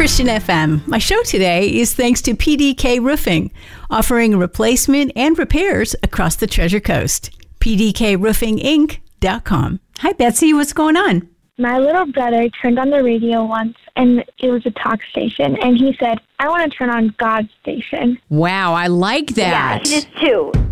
Christian FM. My show today is thanks to PDK Roofing, offering replacement and repairs across the Treasure Coast. PDKRoofingInc.com. Hi, Betsy. What's going on? My little brother turned on the radio once, and it was a talk station, and he said, I want to turn on God's station. Wow, I like that. Yeah, he did too.